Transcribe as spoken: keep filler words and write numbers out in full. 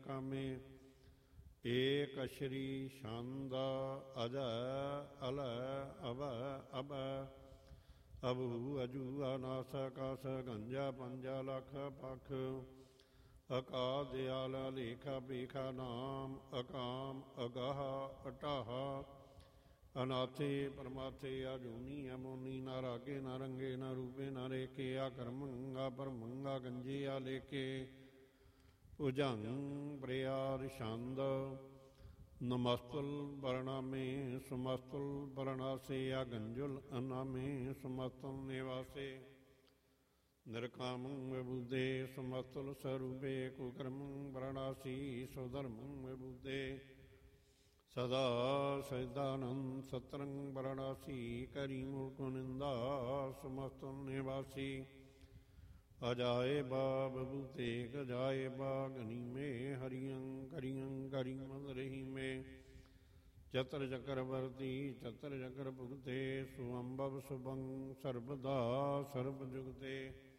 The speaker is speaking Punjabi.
ਕਾਮੇ। ਏਕ ਸ਼੍ਰੀ ਛੰਦ ਅਜੈ ਅਲੈ ਅਵੈ ਅਬੈ। ਅਬੂ ਅਜੂ ਅਨਾਸ ਆਕਾਸ ਗੰਜਾ ਪੰਜਾ ਲੱਖ ਪਖ। ਅਕਾ ਦਿਆਲ ਲੇਖਾ ਬੇਖਾ ਨਾਮ ਅਕਾਮ ਅਗਾਹ ਅਟਾਹ। ਅਨਾਥੇ ਪਰਮਾਥੇ ਅਜੂਨੀ ਅਮੋਨੀ ਨਾ ਰਾਗੇ ਨਾ ਰੰਗੇ ਨਾ ਰੂਪੇ ਨਾ ਰੇਕੇ। ਆ ਕਰਮੰਗਾ ਪਰਮੰਗਾ ਗੰਜੇ ਆ ਲੇਕੇ। ਭੁਜੰਗ ਪ੍ਰਿਆਦ ਛੰਦ ਨਮਸਤੁਲ ਬਰਣਾਮੇ ਸਮਸਤੁਲ ਬਰਣਾਸੇ। ਆ ਗੰਜੁਲ ਅਨਾਮੇ ਸਮਸਤੁਲ ਨਿਵਾਸੇ। ਨਿਰਕਾਮੰ ਵਿਬੁਧੇ ਸਮਸਤੁਲ ਸਰੂਪੇ। ਕੁਕਰਮੰ ਬਰਣਾਸੀ ਸੁਧਰਮੰ ਵਿਬੁਧੇ। ਸਦਾ ਸਚਿਦਾਨੰਦ ਸਤਰੰਗ ਬਰਣਾਸੀ। ਕਰੀ ਮੁਲਕ ਨਿੰਦਾ ਸਮਸਤੁਲ ਨਿਵਾਸੀ। ਅਜਾਏ ਬਾ ਬਬੂਤੇ ਗਜਾਏ ਬਾ ਗਨੀਮੇ। ਹਰੀਅੰ ਕਰੀਅੰ ਕਰੀ ਮਦ ਰਹੀਮੇ। ਚਤਰ ਚਕਰਵਰਤੀ ਚਤਰ ਚਕਰ ਭੁਗਤੇ। ਸੁਅੰਭਵ ਸੁਭੰ ਸਰਬਦਾ ਸਰਬ ਜੁਗਤੇ।